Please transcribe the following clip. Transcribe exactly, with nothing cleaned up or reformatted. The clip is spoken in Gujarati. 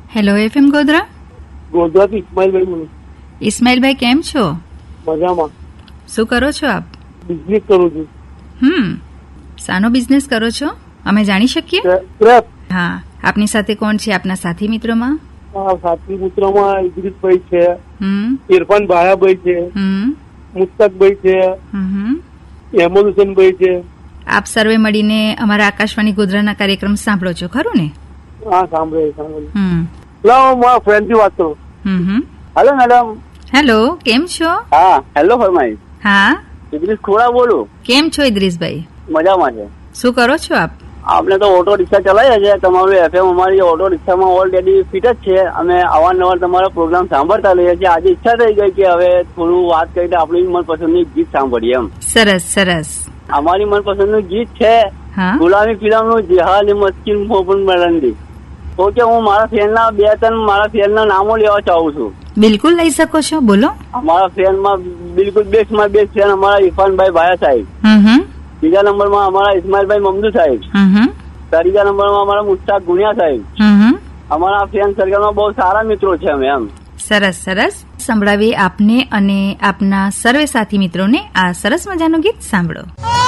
Hello FM Godhra. ગોધરાથી ઇસ્માઇલભાઈ બોલું. ઇસ્માઇલભાઈ કેમ છો? મજામાં. શું કરો છો આપ? બિઝનેસ કરું છું. હમ શાનો બિઝનેસ કરો છો? અમે જાણી શકીએ? ક્રેપ. હા, આપની સાથે કોણ છે આપના સાથી મિત્રોમાં? સાથી મિત્રોમાં ઇદ્રીસભાઈ છે, હમ ઇરફાન ભાયાભાઈ છે, હમ મુસ્તકભાઈ છે, હમ અહેમદ હુસેનભાઈ છે. આપ સર્વે મળીને અમારા આકાશવાણી ગોધરાના કાર્યક્રમ સાંભળો છો ખરું ને? હા, સાંભળે સાંભળે. હમ લાવો મારા ફ્રેન્ડ થી વાત કરું. હમ હેલો મેડમ. હેલો, કેમ છો? હા, હેલો ફરમાઈ. હા, ઇદ્રીસ ખોડા બોલું. કેમ છો ઇદ્રીસભાઈ? મજામાં છે. શું કરો છો આપ? આપણે તો ઓટો રિક્ષા ચલાવીએ છીએ. તમારું એફએમ અમારી ઓટો રિક્ષામાં ઓલરેડી ફિટ જ છે. અમે અવારનવાર તમારો પ્રોગ્રામ સાંભળતા રહીએ છીએ. આજે ઈચ્છા થઈ ગઈ કે હવે થોડું વાત કરીને આપણી મનપસંદનું ગીત સાંભળીએ એમ. સરસ સરસ. અમારી મનપસંદનું ગીત છે હા, ગુલામી ફિલ્મનું જેહાલી મસ્કિન મોપન મરંદી. ઓકે, હું મારા ફ્રેન્ડના બે ત્રણ મારા ફ્રેન્ડના નામો લેવા ચાહું છું. બિલકુલ લઈ શકો છો, બોલો. અમારા ફ્રેન્ડમાં બિલકુલ બેસ્ટમાં બેસ્ટ ફ્રેન્ડ અમારા ઇરફાનભાઈ ભાયા સાહેબ. હમ બીજા નંબરમાં અમારા ઇસ્માઇલભાઈ મમદુ સાહેબ. હમ ત્રીજા નંબરમાં અમારા મુસ્તાક ગુનિયા સાહેબ. હમ અમારા ફ્રેન્ડ સર્કલમાં બહુ સારા મિત્રો છે અમે એમ. સરસ સરસ. સંભળાવીએ આપને અને આપના સર્વે સાથી મિત્રોને આ સરસ મજાનું ગીત સાંભળો.